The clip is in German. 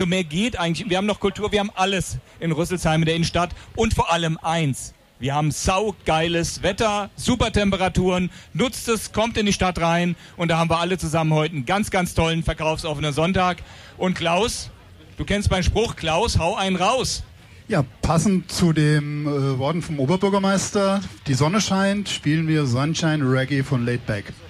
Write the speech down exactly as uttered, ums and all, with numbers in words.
mehr geht eigentlich. Wir haben noch Kultur, wir haben alles in Rüsselsheim in der Innenstadt. Und vor allem eins. Wir haben saugeiles Wetter, super Temperaturen. Nutzt es, kommt in die Stadt rein. Und da haben wir alle zusammen heute einen ganz, ganz tollen verkaufsoffenen Sonntag. Und Klaus, du kennst meinen Spruch, Klaus, hau einen raus. Ja, passend zu den äh, Worten vom Oberbürgermeister, die Sonne scheint, spielen wir Sunshine Reggae von Laid Back.